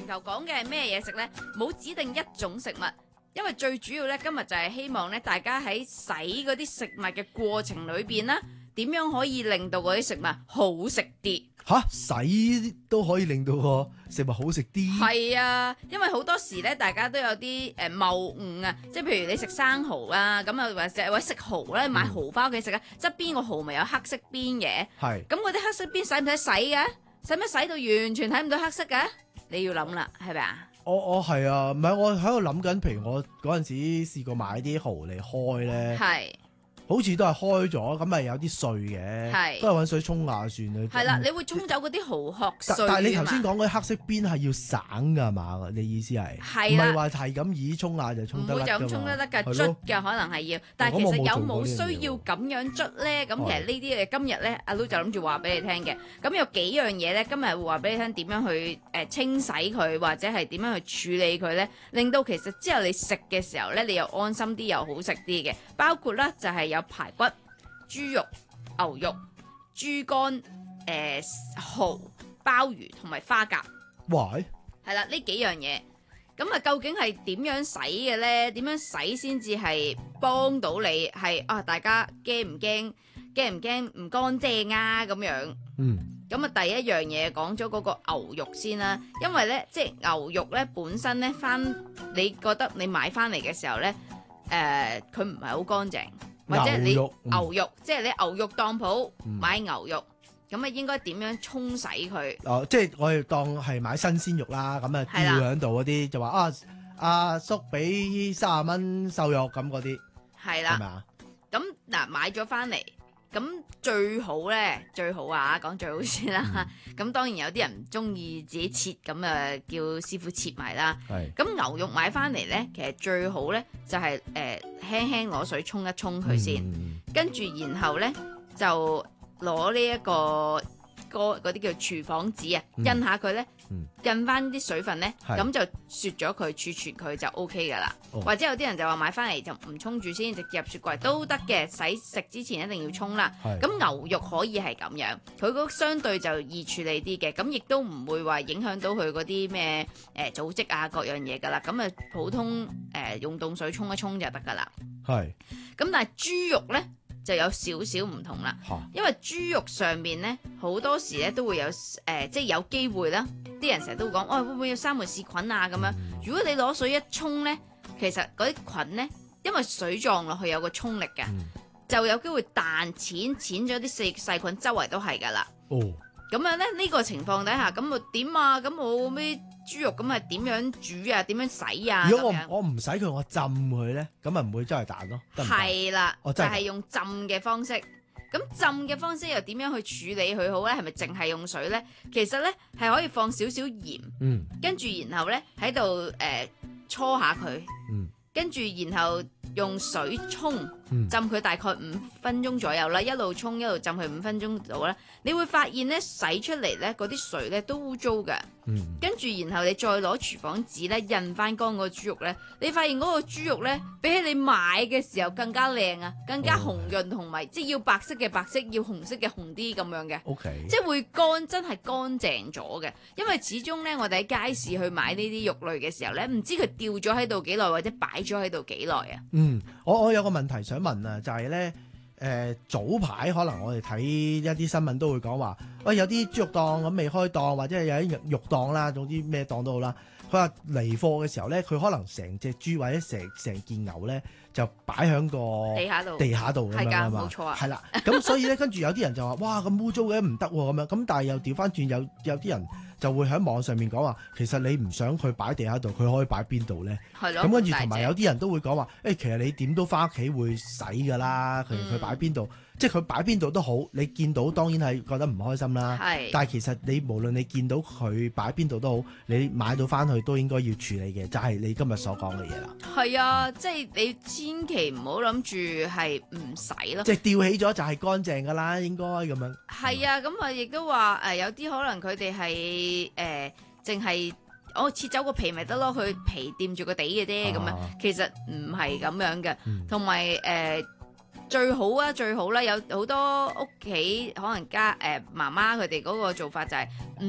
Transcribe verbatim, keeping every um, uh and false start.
頭講嘅係咩嘢食呢？冇指定一種食物，因為最主要呢，今日就係希望呢，大家喺洗嗰啲食物嘅過程裏邊啦，點樣可以令到嗰啲食物好食啲？ 吓，洗都可以令到個食物好食啲？ 係啊，因為好多時咧，大家都有啲誒謬誤啊，即係譬如你食生蠔啦，咁啊或者或者食蠔啦，買蠔翻屋企食啊，側邊個蠔咪有黑色邊嘅， 係咁嗰啲黑色邊使唔使洗嘅？使唔使洗到完全睇唔到黑色嘅？你要諗啦，係咪啊？ 我我係啊，唔係我喺度諗緊，譬如我嗰陣時試過買啲蠔嚟開咧。 係。 好似都係開咗，咁咪有啲碎嘅， 係都係揾水沖下算啦。 係啦，你會沖走嗰啲蠔殼但碎。 但係你頭先講嗰啲黑色邊係要省㗎嘛？你意思係？ 係啦， 唔係話係咁易沖下就沖得甩㗎嘛？ 唔會就咁沖得得㗎， 係咯捽嘅可能係要。但係其實有冇需要我咁樣捽咧？咁其實呢啲誒今日咧，阿 Lu 就諗住話俾你聽嘅。咁有幾樣嘢咧，今日會話俾你聽點樣去誒清洗佢，或者係點樣去處理佢咧，令到其實之後你食嘅時候咧，你又安心啲又好食啲嘅。包括咧就係有排骨、豬肉、牛肉、豬肝、誒蠔、鮑魚同埋花甲。 哇！ 係啦，呢幾樣嘢。咁啊，究竟係點樣洗嘅咧？點樣洗先至係幫到你？係啊，大家驚唔驚？驚唔驚唔乾淨啊？咁樣。 嗯。 咁啊，第一樣嘢講咗嗰個牛肉先啦，因為咧，即係牛肉咧本身咧，翻你覺得你買翻嚟嘅時候咧，誒佢唔係好乾淨，或者你牛肉嗯牛肉，即係你牛肉當鋪買牛肉。咁啊，應該點樣沖洗佢？ 哦，即係我哋當係買新鮮肉啦，咁啊吊喺度嗰啲就話啊，阿叔俾三十蚊瘦肉咁嗰啲， 係啦， 係咪啊？ 咁嗱買咗翻嚟，咁最好咧，最好啊，講最好先啦。咁、嗯、當然有啲人唔中意自己切，咁啊叫師傅切埋啦。 係。 咁牛肉買翻嚟咧，其實最好咧就係、是、誒、呃、輕輕攞水沖一沖佢先， 嗯、 跟住然後咧就。攞呢一個個嗰啲叫廚房紙啊，印下佢咧， 嗯、 印翻啲水分咧，咁是就雪咗佢，儲存佢就 O K 噶啦。 哦、 或者有啲人就話買翻嚟就唔沖住先，直接入雪櫃都得嘅。洗食之前一定要沖啦。咁是牛肉可以係咁樣，佢嗰相對就易處理啲嘅，咁亦都唔會話影響到佢嗰啲咩誒組織啊各樣嘢噶啦。咁啊普通誒、呃、用凍水沖一沖就得噶啦。 係是。 咁但係豬肉咧，就有少少唔同啦，因為豬肉上面咧好多時咧都會有誒、呃，即係有機會啦。啲人成日都會講，哦會唔會有沙門氏菌啊咁樣？如果你攞水一沖咧，其實嗰啲菌咧，因為水撞落去有個衝力嘅，嗯、就有機會彈淺淺咗啲細細菌，周圍都係噶啦。哦，咁樣咧呢、呢個情況底下，咁我點啊？咁我咩豬肉咁係點樣煮啊？點樣洗啊？ 如果我我唔洗佢，我浸佢咧，咁咪唔會周圍彈咯。 係啦， 哦、 就係用浸嘅方式。咁浸嘅方式又點樣去處理佢好咧？係咪淨係用水咧？其實咧係可以放少少鹽， 嗯， 跟住然後咧喺度誒搓下佢，嗯，跟住然後用水沖，嗯、浸佢大概五分鐘左右啦，一路沖一路浸佢五分鐘度啦。你會發現咧洗出嚟咧嗰啲水咧都污糟嘅，嗯，跟住然後你再攞廚房紙咧印翻乾個豬肉咧，你發現嗰個豬肉咧比起你買嘅時候更加靚啊，更加紅潤同埋、哦、即係要白色嘅白色，要紅色嘅紅啲咁樣嘅 ，OK， 即係會乾真係乾淨咗嘅，因為始終咧我哋喺街市去買呢啲肉類嘅時候咧，唔知佢吊咗喺度幾耐或者擺咗喺度幾耐啊。 嗯，我我有個問題想問啊，就係、是、咧。誒、呃、早排可能我哋睇一啲新聞都會講話，喂、哎、有啲豬肉檔咁未開檔，或者係有啲肉檔啦，總之咩檔都好啦。佢話嚟貨嘅時候咧，佢可能成隻豬或者成成件牛咧就擺喺個地下度， 地下度咁樣啊嘛， 冇錯啊， 係啦。咁所以咧，跟住有啲人就話：哇咁污糟嘅唔得喎咁樣。咁但係又調翻轉，有有啲人就會喺網上面講話，其實你唔想佢擺地下度，佢可以擺邊度咧？係咯。咁跟住同埋有啲人都會講話：誒、欸、其實你點都翻屋企會洗㗎啦，佢佢擺邊度？即係佢擺邊度都好，你見到當然係覺得唔開心啦。係，但係其實你無論你見到佢擺邊度都好，你買到翻去都應該要處理嘅，就係、是、你今日所講嘅嘢啦。 係啊，即係你千祈唔好諗住係唔使咯。 即係吊起咗就係乾淨㗎啦，應該咁樣。 係啊，咁啊亦都話誒有啲可能佢哋係誒淨係我切走個皮咪得咯，佢皮掂住個地嘅啫咁樣，其實唔係咁樣嘅，同埋誒。最好啊，最好啦！有好多屋企可能家誒、呃、媽媽佢哋嗰個做法就係唔